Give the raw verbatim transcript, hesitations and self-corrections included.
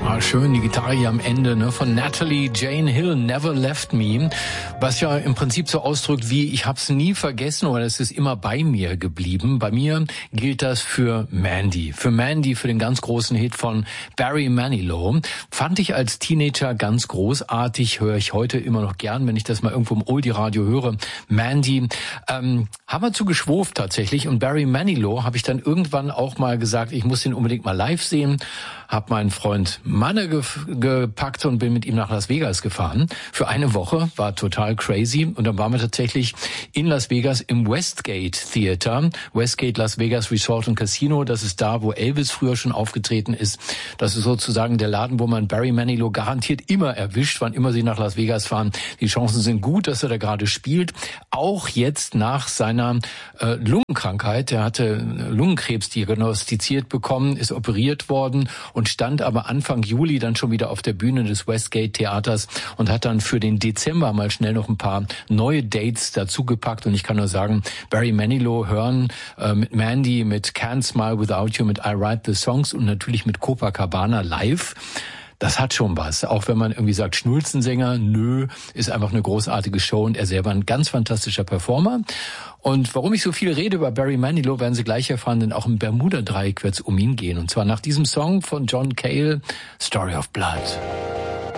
Ah, schön, die Gitarre hier am Ende, ne, von Natalie Jane Hill, Never Left Me, was ja im Prinzip so ausdrückt wie, ich hab's nie vergessen oder es ist immer bei mir geblieben. Bei mir gilt das für Mandy, für Mandy, für den ganz großen Hit von Barry Manilow. Fand ich als Teenager ganz großartig, höre ich heute immer noch gern, wenn ich das mal irgendwo im Oldie-Radio höre. Mandy, ähm, haben wir zu geschwurft tatsächlich, und Barry Manilow habe ich dann irgendwann auch mal gesagt, ich muss den unbedingt mal live sehen, habe meinen Freund Manne ge- gepackt und bin mit ihm nach Las Vegas gefahren. Für eine Woche, war total crazy. Und dann waren wir tatsächlich in Las Vegas im Westgate Theater. Westgate Las Vegas Resort und Casino. Das ist da, wo Elvis früher schon aufgetreten ist. Das ist sozusagen der Laden, wo man Barry Manilow garantiert immer erwischt, wann immer sie nach Las Vegas fahren. Die Chancen sind gut, dass er da gerade spielt. Auch jetzt nach seiner äh, Lungenkrankheit. Er hatte Lungenkrebs diagnostiziert bekommen, ist operiert worden und stand aber Anfang Juli dann schon wieder auf der Bühne des Westgate Theaters und hat dann für den Dezember mal schnell noch ein paar neue Dates dazugepackt. Und ich kann nur sagen, Barry Manilow hören äh, mit Mandy, mit Can't Smile Without You, mit I Write the Songs und natürlich mit Copacabana live. Das hat schon was. Auch wenn man irgendwie sagt, Schnulzensänger, nö, ist einfach eine großartige Show und er selber ein ganz fantastischer Performer. Und warum ich so viel rede über Barry Manilow, werden Sie gleich erfahren, denn auch im Bermuda-Dreieck wird es um ihn gehen. Und zwar nach diesem Song von John Cale, Story of Blood.